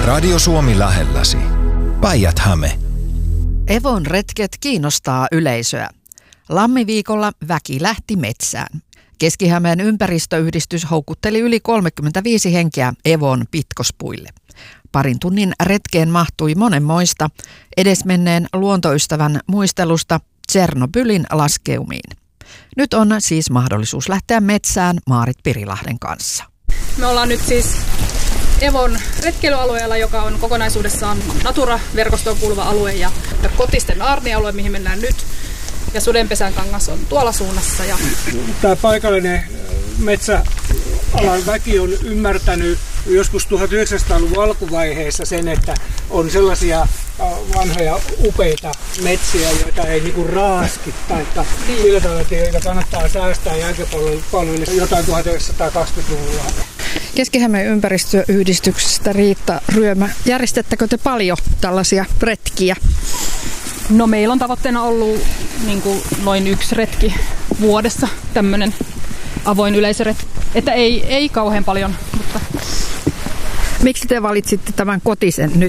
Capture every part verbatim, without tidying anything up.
Radio Suomi lähelläsi. Päijät-Häme. Evon retket kiinnostaa yleisöä. Lammiviikolla väki lähti metsään. Keski-Hämeen ympäristöyhdistys houkutteli yli kolmekymmentäviisi henkeä Evon pitkospuille. Parin tunnin retkeen mahtui monenmoista edesmenneen luontoystävän muistelusta Tšernobylin laskeumiin. Nyt on siis mahdollisuus lähteä metsään Maarit Pirilahden kanssa. Me ollaan nyt siis Evon retkeilyalueella, joka on kokonaisuudessaan Natura-verkostoon kuuluva alue ja Kotisten Aarnialue, mihin mennään nyt. Ja Sudenpesän kangas on tuolla suunnassa. Ja tämä paikallinen metsäalan väki on ymmärtänyt joskus tuhatyhdeksänsataaluvun alkuvaiheessa sen, että on sellaisia vanhoja upeita metsiä, joita ei niinku raaski tai sillä tavalla, että joita kannattaa säästää jälkipolville jotain tuhatyhdeksänsataakaksikymmentäluvulla. Keski-Hämeen ympäristöyhdistyksestä Riitta Ryömä. Järjestättekö te paljon tällaisia retkiä? No meillä on tavoitteena ollut niin kuin noin yksi retki vuodessa, tämmöinen avoin yleisöretki. Että ei, ei kauhean paljon, mutta... Miksi te valitsitte tämän Kotisen nyt?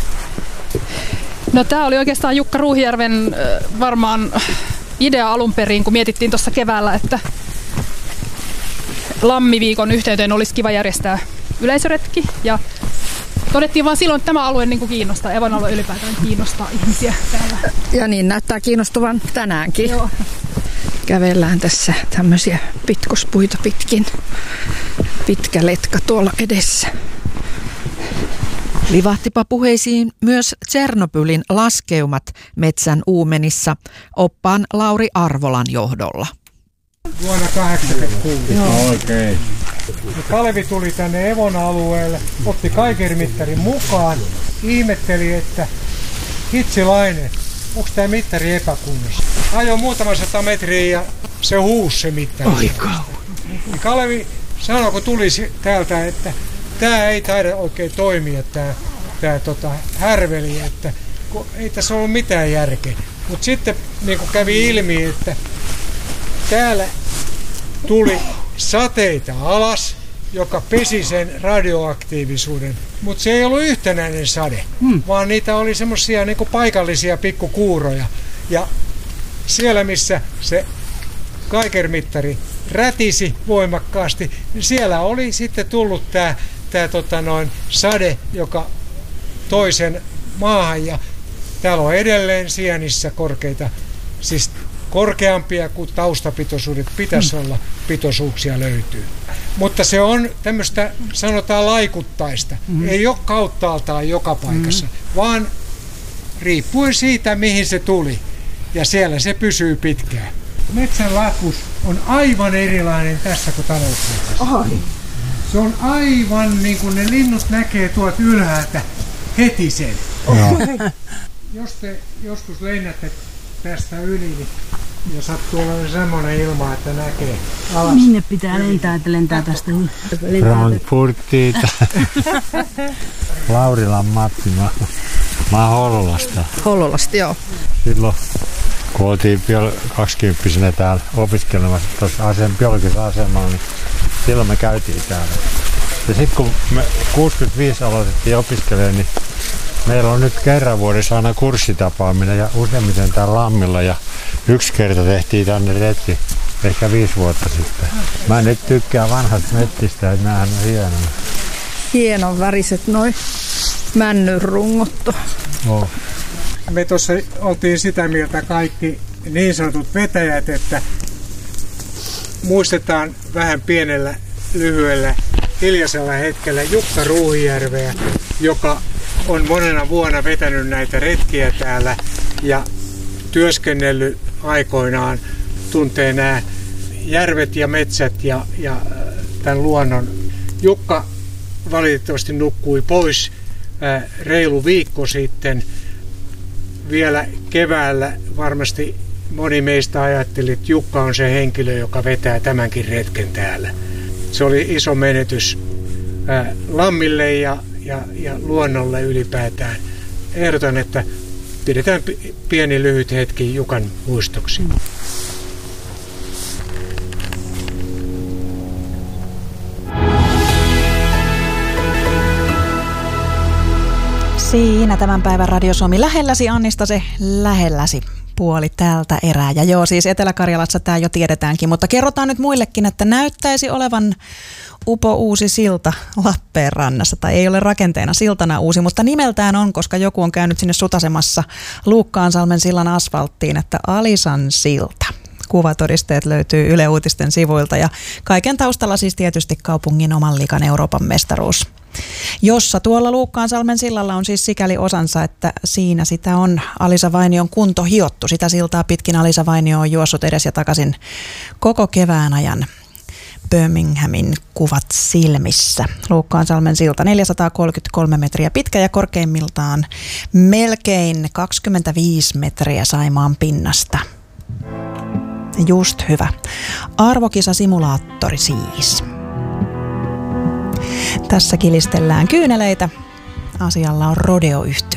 No tämä oli oikeastaan Jukka Ruuhijärven varmaan idea alun perin, kun mietittiin tuossa keväällä, että Lammiviikon yhteyteen olisi kiva järjestää yleisöretki. Ja todettiin vaan silloin, että tämä alue niin kuin kiinnostaa, Evon alue ylipäätään kiinnostaa ihmisiä täällä. Ja niin näyttää kiinnostuvan tänäänkin. Joo. Kävellään tässä tämmöisiä pitkospuita pitkin. Pitkä letka tuolla edessä. Livahtipa puheisiin myös Tšernobylin laskeumat metsän uumenissa oppaan Lauri Arvolan johdolla. Vuonna kahdeksankymmentäkuusi. No, oikein. Kalevi tuli tänne Evon alueelle, otti kaikerimittarin mukaan, ihmetteli, että hitsilainen, onko tämä mittari epäkunnossa. Ajoi muutama sata metriä ja se huusi se mittari. Aikaa. Kalevi sanoi, kun tuli täältä, että tämä ei taida oikein toimia, tämä, tämä tota, härveli, että ei tässä ollut mitään järkeä. Mutta sitten niin kuin kävi ilmi, että täällä tuli sateita alas, joka pesi sen radioaktiivisuuden, mutta se ei ollut yhtenäinen sade, hmm. vaan niitä oli semmoisia niinku paikallisia pikkukuuroja. Ja siellä, missä se kaikermittari rätisi voimakkaasti, niin siellä oli sitten tullut tämä tää, tota noin, sade, joka toi sen maahan. Ja täällä on edelleen sienissä korkeita, siis korkeampia kuin taustapitoisuudet pitäisi olla, pitoisuuksia löytyy. Mutta se on tämmöistä, sanotaan laikuttaista. Mm-hmm. Ei ole kauttaaltaan joka paikassa, mm-hmm. vaan riippuen siitä, mihin se tuli. Ja siellä se pysyy pitkään. Metsän lakus on aivan erilainen tässä kuin talousmetsässä. Se on aivan niin kuin ne linnut näkee tuolta ylhäältä heti sen. Jos te joskus lennätte tästä yli, niin ja sattuu olemaan semmoinen ilma, että näkee alas. Minne pitää lentää, että lentää tästä? Frankfurtiin. Laurilan Matti, mä, mä oon Hollolasta. Hollolasta, joo. Silloin, kun oltiin kaksikymppisenä täällä opiskelemassa tuossa asem, biologisessa asemalla, niin silloin me käytiin täällä. Ja sitten kun me kuusikymmentäviisi aloitettiin opiskelemaan, niin meillä on nyt kerran vuodessa aina kurssitapaaminen ja useimmiten täällä Lammilla. Ja yksi kerta tehtiin tänne retki ehkä viisi vuotta sitten. Mä nyt tykkään vanhasta metsistä, että näähän on hienoja. Hienon väriset noi männynrungotto. Oh. Me tuossa oltiin sitä mieltä kaikki niin sanotut vetäjät, että muistetaan vähän pienellä, lyhyellä, hiljaisella hetkellä Jukka Ruuhijärveä, joka on monena vuonna vetänyt näitä retkiä täällä ja työskennellyt aikoinaan, tuntee nämä järvet ja metsät ja, ja tämän luonnon. Jukka valitettavasti nukkui pois ää, reilu viikko sitten. Vielä keväällä varmasti moni meistä ajatteli, että Jukka on se henkilö, joka vetää tämänkin retken täällä. Se oli iso menetys ää, Lammille ja Ja, ja luonnolle ylipäätään. Ehdotan, että pidetään pieni lyhyt hetki Jukan muistoksi. Siinä tämän päivän Radio Suomi lähelläsi, Annista se lähelläsi puoli tältä erää. Ja joo, siis Etelä-Karjalassa tämä jo tiedetäänkin, mutta kerrotaan nyt muillekin, että näyttäisi olevan upo uusi silta Lappeenrannassa, tai ei ole rakenteena siltana uusi, mutta nimeltään on, koska joku on käynyt sinne sutasemassa Luukkaansalmen sillan asfalttiin, että Alisan silta. Kuvatodisteet löytyy Yle Uutisten sivuilta ja kaiken taustalla siis tietysti kaupungin oman liigan Euroopan mestaruus, jossa tuolla Luukkaansalmen sillalla on siis sikäli osansa, että siinä sitä on Alisa Vainion kunto hiottu. Sitä siltaa pitkin Alisa Vainio on juossut edes ja takaisin koko kevään ajan. Birminghamin kuvat silmissä. Luukkaansalmen silta neljäsataakolmekymmentäkolme metriä pitkä ja korkeimmiltaan melkein kaksikymmentäviisi metriä Saimaan pinnasta. Just hyvä. Arvokisasimulaattori siis. Tässä kilistellään kyyneleitä. Asialla on rodeoyhtiö.